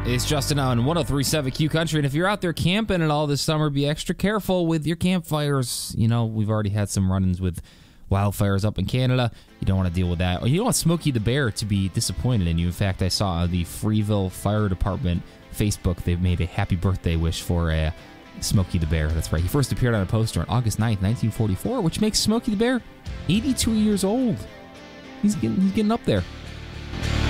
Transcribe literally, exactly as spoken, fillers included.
It's Justin on one oh three point seven Q Country, and if you're out there camping at all this summer, be extra careful with your campfires. You know, we've already had some run-ins with wildfires up in Canada. You don't want to deal with that. Or you don't want Smokey the Bear to be disappointed in you. In fact, I saw the Freeville Fire Department Facebook, they've made a happy birthday wish for uh, Smokey the Bear. That's right. He first appeared on a poster on August ninth, nineteen forty-four, which makes Smokey the Bear eighty-two years old. He's getting, he's getting up there.